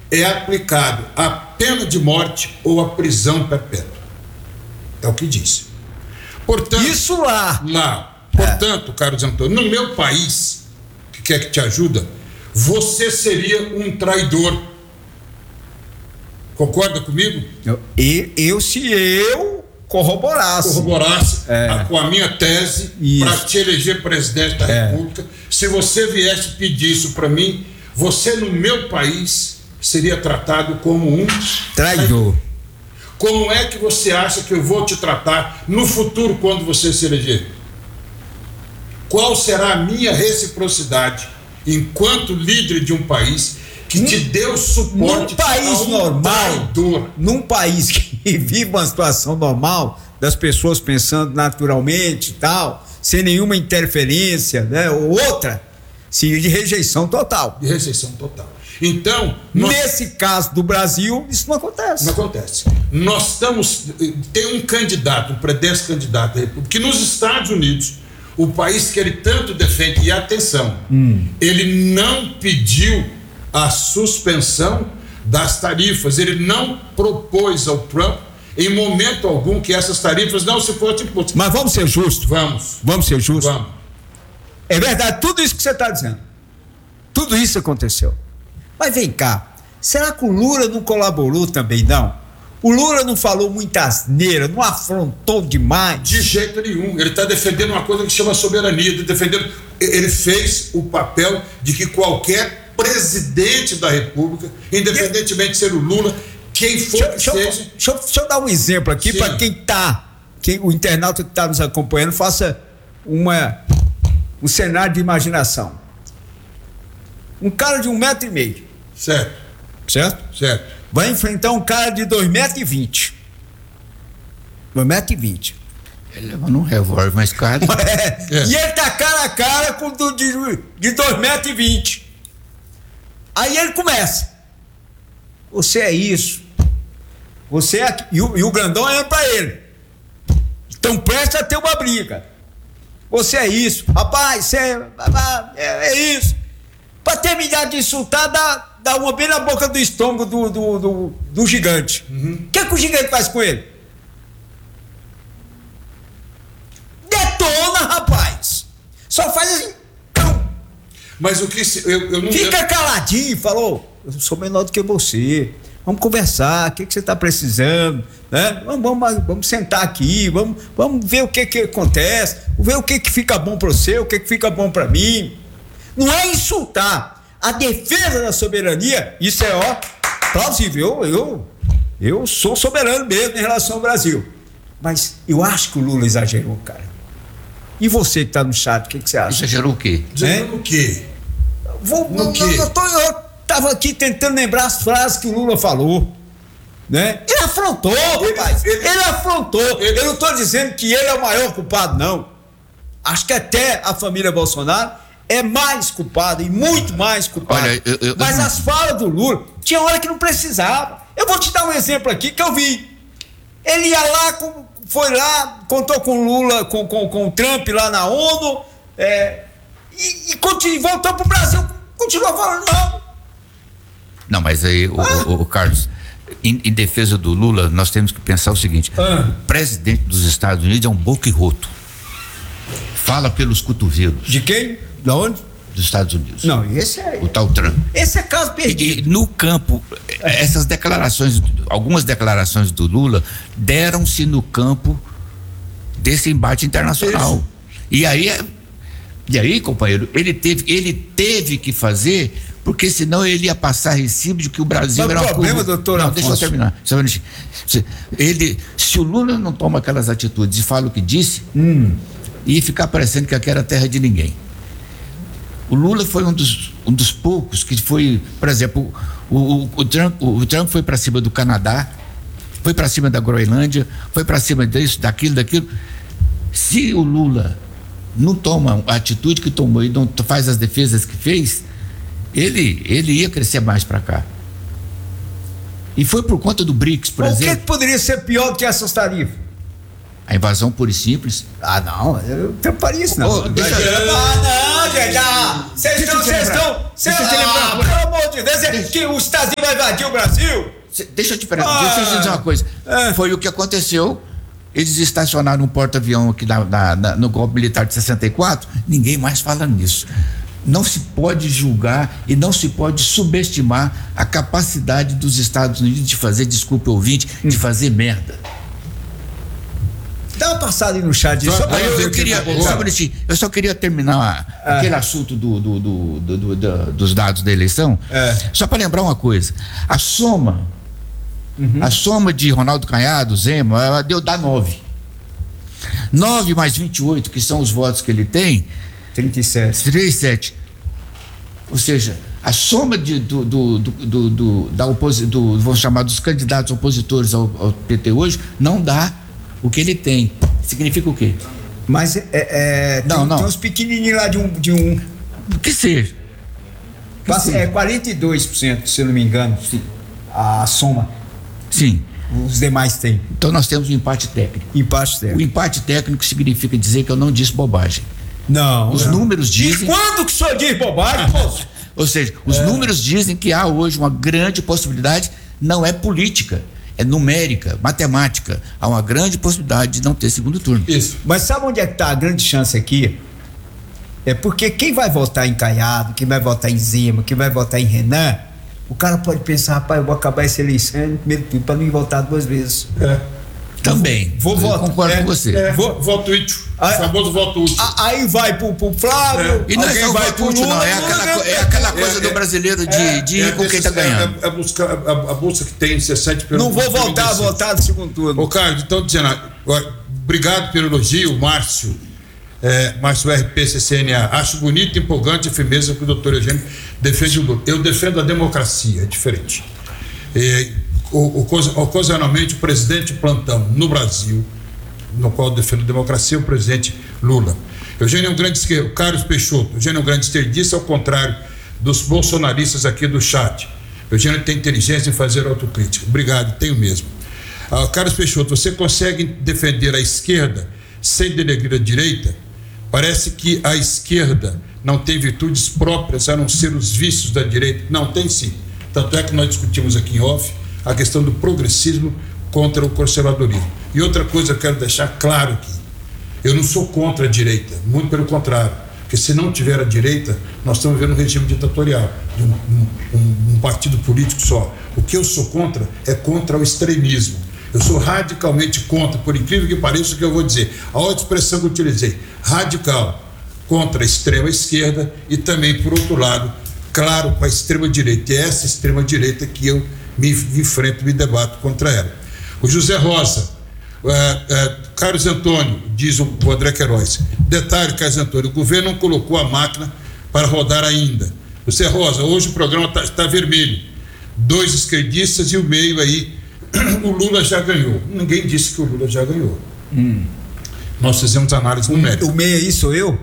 é aplicado a pena de morte ou a prisão perpétua. É o que diz. Portanto, isso lá. Portanto, Carlos Antônio, no meu país, que quer que te ajuda, você seria um traidor. Concorda comigo? Se eu corroborasse com a minha tese para te eleger presidente da República, se você viesse pedir isso para mim, você no meu país seria tratado como um traidor. Como é que você acha que eu vou te tratar no futuro quando você se eleger? Qual será a minha reciprocidade enquanto líder de um país que te deu suporte? Num país normal, num país que vive uma situação normal, das pessoas pensando naturalmente e tal, sem nenhuma interferência, né, ou outra, seria de rejeição total. De rejeição total. Então, nesse caso do Brasil, isso não acontece. Não acontece. Tem um candidato, um pré-candidato da República, que nos Estados Unidos, o país que ele tanto defende, e atenção, ele não pediu a suspensão das tarifas, ele não propôs ao Trump em momento algum que essas tarifas não se fossem impostas. Mas vamos ser justos. Vamos ser justos. Vamos. É verdade tudo isso que você está dizendo. Tudo isso aconteceu. Mas vem cá, será que o Lula não colaborou também, não? O Lula não falou muita asneira, não afrontou demais? De jeito nenhum. Ele está defendendo uma coisa que chama soberania. Ele fez o papel de que qualquer presidente da República, independentemente de ser o Lula, quem for que seja... Deixa eu dar um exemplo aqui para o internauta que está nos acompanhando, faça um cenário de imaginação. Um cara de 1,5 m. Certo? Vai enfrentar um cara de 2,20 m. 2,20 m. Ele levando um revólver mais caro. E ele tá cara a cara com de 2,20 m. Aí ele começa. Você é isso. Você é... E o grandão olha pra ele. Então presta a ter uma briga. Você é isso. Rapaz, você é isso. Pra terminar de insultar, dá uma bem na boca do estômago do gigante. O que o gigante faz com ele? Detona, rapaz. Só faz assim. Mas o que eu não... Fica caladinho, falou. Eu sou menor do que você. Vamos conversar. O que você está precisando? Né? Vamos sentar aqui. Vamos ver o que acontece. Ver o que fica bom para você, o que fica bom para mim. Não é insultar. A defesa da soberania, isso é plausível. Eu sou soberano mesmo em relação ao Brasil. Mas eu acho que o Lula exagerou, cara. E você que está no chat, o que você acha? Exagerou o quê? Exagerou o quê? Eu estava aqui tentando lembrar as frases que o Lula falou. Né? Ele afrontou, rapaz. Ele afrontou. Eu não estou dizendo que ele é o maior culpado, não. Acho que até a família Bolsonaro é mais culpada e muito mais culpada. Olha, mas as falas do Lula, tinha hora que não precisava. Eu vou te dar um exemplo aqui que eu vi. Ele ia lá, foi lá, contou com o Lula, com o Trump lá na ONU, e voltou pro Brasil, continuou falando não. Não, mas aí, o Carlos, em defesa do Lula, nós temos que pensar o seguinte: o presidente dos Estados Unidos é um boquiroto. Fala pelos cotovelos. De quem? De onde? Dos Estados Unidos. Não, esse é... O tal Trump. Esse é caso perdido. E no campo, essas declarações, algumas declarações do Lula deram-se no campo desse embate internacional. E aí, companheiro, ele teve que fazer, porque senão ele ia passar recibo de que o Brasil era o problema, doutor Afonso. Deixa eu terminar. Se o Lula não toma aquelas atitudes e fala o que disse, ia ficar parecendo que aqui era terra de ninguém. O Lula foi um dos poucos que foi, por exemplo, o Trump foi para cima do Canadá, foi para cima da Groenlândia, foi para cima disso, daquilo. Se o Lula não toma a atitude que tomou e não faz as defesas que fez, ele ia crescer mais para cá. E foi por conta do BRICS, por exemplo. O que poderia ser pior do que essas tarifas? A invasão pura e simples. Ah, não, eu não faria isso, não. Ô, deixa eu- Ah, não, gente, vocês estão, pelo amor de Deus, é que o Estados Unidos vai invadir o Brasil? Deixa eu te dizer uma coisa. Foi o que aconteceu. Eles estacionaram um porta-avião aqui no golpe militar de 64. Ninguém mais fala nisso. Não se pode julgar e não se pode subestimar a capacidade dos Estados Unidos de fazer, desculpe ouvinte, de fazer merda. Dá uma passada aí no chat disso. Eu só queria terminar aquele assunto dos dados da eleição. Só para lembrar uma coisa: a soma de Ronaldo Caiado, Zema, dá 9. 9 mais 28, que são os votos que ele tem, 37. Ou seja, a soma vamos chamar dos candidatos opositores ao PT hoje, não dá o que ele tem. Significa o quê? Mas tem uns pequenininhos lá de um Que seja. é 42%, se eu não me engano, a soma. Sim. Os demais têm. Então nós temos um empate técnico. Empate técnico. O empate técnico significa dizer que eu não disse bobagem. Não. Os números dizem. E quando que o senhor diz bobagem, moço? Ou seja, os números dizem que há hoje uma grande possibilidade, não é política, é numérica, matemática. Há uma grande possibilidade de não ter segundo turno. Isso. Mas sabe onde é que está a grande chance aqui? É porque quem vai votar em Caiado, quem vai votar em Zema, quem vai votar em Renan, o cara pode pensar, rapaz, eu vou acabar essa eleição no primeiro turno para não ir votar 2 vezes. Também. Vou votar. Concordo com você. Voto útil. O famoso voto útil. Aí vai pro Flávio. E não é só o vai voto útil, não. É aquela coisa do brasileiro de ir com quem está ganhando. A bolsa que tem 17 pelo. Não vou votar no segundo turno. Ô, Carlos, então dizendo, obrigado pelo elogio, Márcio. Márcio RP-CCNA. Acho bonito, empolgante a firmeza que o doutor Eugênio defende o Lula. Eu defendo a democracia, é diferente. Ocasionalmente, o presidente plantão no Brasil, no qual eu defendo a democracia, é o presidente Lula. Eugênio é um grande esquerdista, Carlos Peixoto. Eugênio é um grande esquerdista, ao contrário dos bolsonaristas aqui do chat. Eugênio tem inteligência em fazer autocrítica. Obrigado, tenho mesmo. Carlos Peixoto, você consegue defender a esquerda sem denegrir a direita? Parece que a esquerda não tem virtudes próprias a não ser os vícios da direita. Não, tem sim. Tanto é que nós discutimos aqui em off a questão do progressismo contra o conservadorismo. E outra coisa eu quero deixar claro aqui: eu não sou contra a direita, muito pelo contrário, porque se não tiver a direita, nós estamos vivendo um regime ditatorial, de um partido político só. O que eu sou contra é contra o extremismo. Eu sou radicalmente contra, por incrível que pareça o que eu vou dizer, a outra expressão que eu utilizei, radical, contra a extrema esquerda e também, por outro lado, claro, com a extrema direita. E é essa extrema direita que eu me enfrento, me debato contra ela. O José Rosa, Carlos Antônio, diz o André Queiroz. Detalhe, Carlos Antônio, o governo não colocou a máquina para rodar ainda. José Rosa, hoje o programa está vermelho. 2 esquerdistas e o meio aí, o Lula já ganhou. Ninguém disse que o Lula já ganhou. Nós fizemos análise numérica. O meio aí sou eu?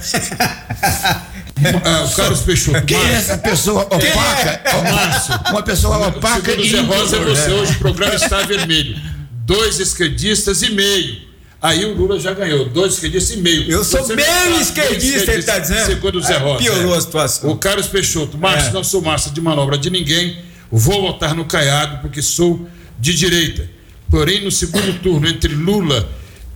O Carlos Peixoto. Quem é essa pessoa opaca? Márcio. Uma pessoa opaca e José Rosa é você. Hoje o programa está vermelho. 2 esquerdistas e meio. Aí o Lula já ganhou. 2 esquerdistas e meio. Eu sou meio esquerdista, ele está dizendo. Segundo o Zé Rosa. Piorou a situação. O Carlos Peixoto. Márcio, não sou massa de manobra de ninguém. Vou votar no Caiado porque sou de direita. Porém, no segundo turno, entre Lula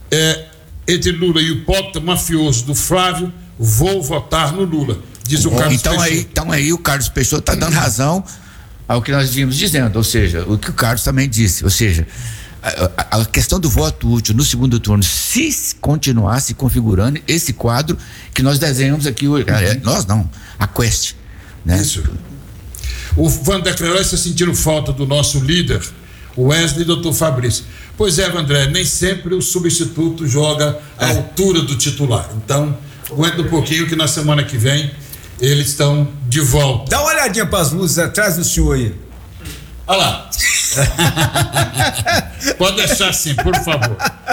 e o hipócrita mafioso do Flávio, vou votar no Lula, diz o Carlos Peixoto. Então aí o Carlos Peixoto está dando razão ao que nós vimos dizendo, ou seja, o que o Carlos também disse, ou seja, a questão do voto útil no segundo turno, se continuar se configurando esse quadro que nós desenhamos aqui hoje, nós não, a Quest, né? Isso. O Wander Queiroz está sentindo falta do nosso líder, o Wesley e o Dr. Fabrício. Pois é, André, nem sempre o substituto joga à altura do titular. Então, aguenta um pouquinho que na semana que vem eles estão de volta. Dá uma olhadinha para as luzes atrás do senhor aí. Olha lá. Pode deixar assim, por favor.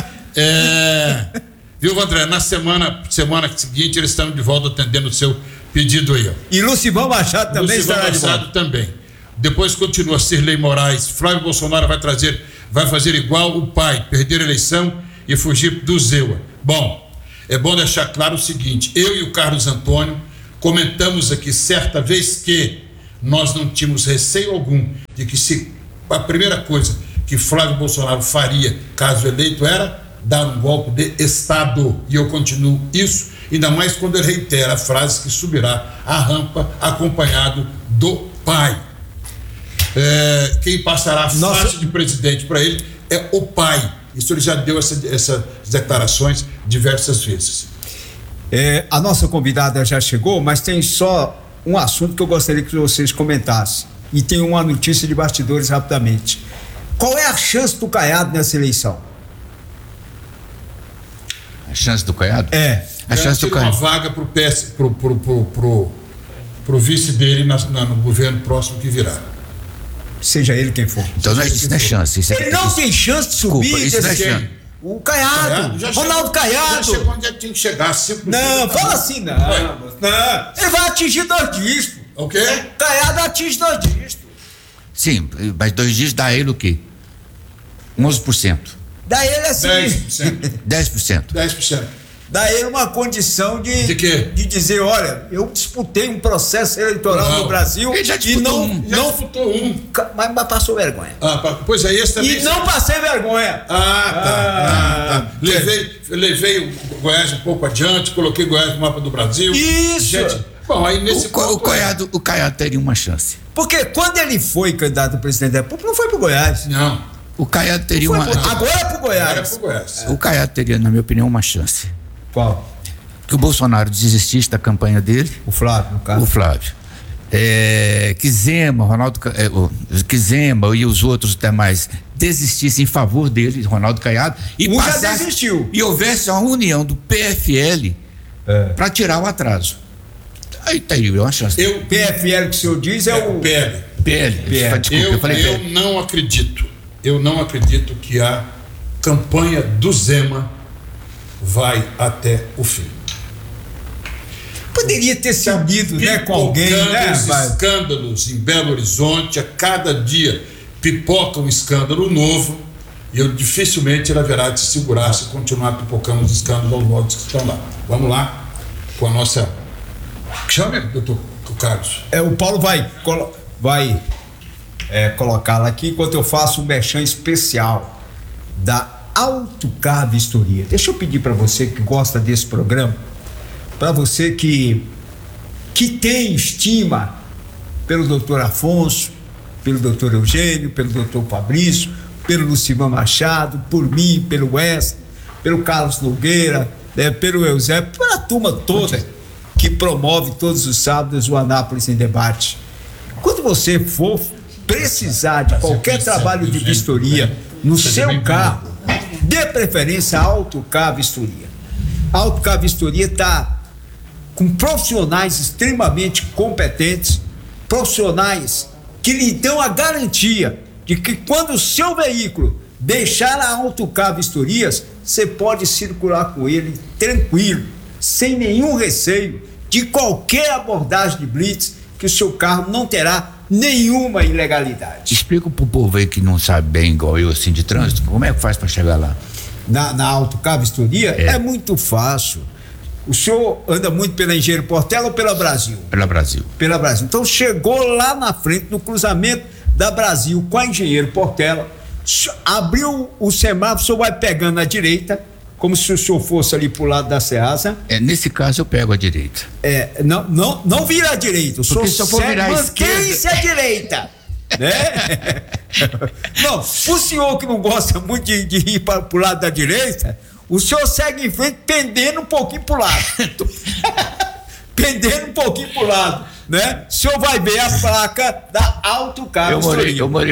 Viu, André? Na semana seguinte eles estão de volta atendendo o seu pedido aí. Ó. E Lucimão Machado também estará de volta. Também. Depois continua Sirlei Moraes. Flávio Bolsonaro vai fazer igual o pai, perder a eleição e fugir do Zewa. Bom, é bom deixar claro o seguinte: eu e o Carlos Antônio comentamos aqui certa vez que nós não tínhamos receio algum de que a primeira coisa que Flávio Bolsonaro faria, caso eleito, era dar um golpe de Estado. E eu continuo isso, ainda mais quando ele reitera a frase que subirá a rampa acompanhado do pai. Quem passará a faixa de presidente para ele é o pai. Isso ele já deu essas declarações diversas vezes. A nossa convidada já chegou, mas tem só um assunto que eu gostaria que vocês comentassem. E tem uma notícia de bastidores rapidamente. Qual é a chance do Caiado nessa eleição? A chance do Caiado? A chance do Caiado. Uma vaga pro vice dele no governo próximo que virá. Seja ele quem for. Então isso não é chance. Ele não tem chance de subir. Desculpa, isso não é chance. O Caiado, Ronaldo Caiado. Já chegou onde é que tinha que chegar. Não, fala assim, não. Ele vai atingir 2 dígitos. O quê? Caiado atinge 2 dígitos. Sim, mas 2 dígitos dá ele o quê? 11%. Dá ele assim. 10%. 10%. Dá ele uma condição de quê? De dizer, olha, eu disputei um processo eleitoral no Brasil ele já disputou disputou um. Mas passou vergonha. Pois é, esse também. E não passei vergonha. Tá. Levei o Goiás um pouco adiante, coloquei o Goiás no mapa do Brasil. Isso. Gente, bom, aí nesse o Caiado teria uma chance. Porque quando ele foi candidato a presidente da República, não foi pro Goiás. Não. O Caiado teria uma... Agora é pro Goiás. O Caiado teria, na minha opinião, uma chance. Qual? Que o Bolsonaro desistisse da campanha dele. O Flávio, no caso. O Flávio. Que Zema, que Zema e os outros demais desistissem em favor dele, Ronaldo Caiado, e já desistiu. E houvesse uma união do PFL para tirar o atraso. Aí teria uma chance. O PFL que o senhor diz é o PL. Desculpa, eu não acredito. Eu não acredito que a campanha do Zema vai até o fim. Poderia ter seguido, com alguém, escândalos em Belo Horizonte, a cada dia pipoca um escândalo novo, e eu dificilmente ele haverá de se segurar se continuar pipocando os escândalos aos modos que estão lá. Vamos lá com a nossa... Chame, doutor Carlos. O Paulo vai colocá-la aqui enquanto eu faço um merchan especial da Autocar Vistoria. Deixa eu pedir para você que gosta desse programa, para você que tem estima pelo doutor Afonso, pelo doutor Eugênio, pelo doutor Fabrício, pelo Lucimar Machado, por mim, pelo Wesley, pelo Carlos Nogueira, pelo Eusébio, pela turma toda que promove todos os sábados o Anápolis em Debate. Quando você for precisar de qualquer trabalho de vistoria no seu carro, dê preferência à Autocar Vistoria. A Autocar Vistoria está com profissionais extremamente competentes, profissionais que lhe dão a garantia de que quando o seu veículo deixar a Autocar Vistorias, você pode circular com ele tranquilo, sem nenhum receio de qualquer abordagem de blitz, que o seu carro não terá nenhuma ilegalidade. Explica pro povo aí que não sabe bem, igual eu, assim, de trânsito, como é que faz para chegar lá? Na Autocar Vistoria é muito fácil. O senhor anda muito pela Engenheiro Portela ou pela Brasil? Pela Brasil. Pela Brasil. Então chegou lá na frente, no cruzamento da Brasil com a Engenheiro Portela, abriu o semáforo, o senhor vai pegando à direita, como se o senhor fosse ali pro lado da Ceasa. Nesse caso eu pego a direita. Não vira à direita. Porque se eu for virar à esquerda... Mantém-se à direita. Né? Não, o senhor que não gosta muito de ir pro lado da direita, o senhor segue em frente pendendo um pouquinho pro lado. Pendendo um pouquinho pro lado, né? O senhor vai ver a placa da Autocar. Eu morei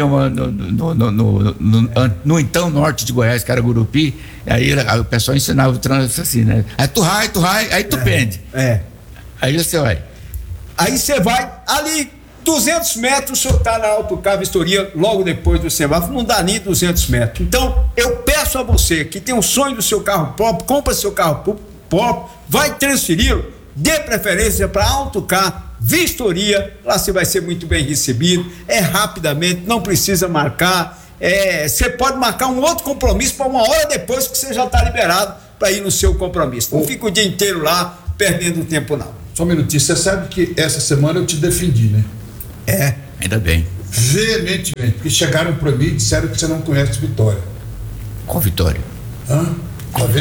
no então norte de Goiás, que era Gurupi, aí o pessoal ensinava o trânsito assim, né? Aí tu vai, aí tu pende. Aí você vai. Aí você vai ali 200 metros, o senhor está na Autocar Vistoria, logo depois do semáforo, não dá nem 200 metros. Então, eu peço a você que tem um sonho do seu carro próprio, compra seu carro próprio, vai transferi-lo, dê preferência para a Autocar Vistoria, lá você vai ser muito bem recebido, rapidamente, não precisa marcar, Você pode marcar um outro compromisso para uma hora depois que você já está liberado para ir no seu compromisso. Não fica o dia inteiro lá perdendo tempo, não. Só um minutinho, você sabe que essa semana eu te defendi, né? Ainda bem. Veementemente, porque chegaram para mim e disseram que você não conhece Vitória. Qual Vitória? Tá vendo?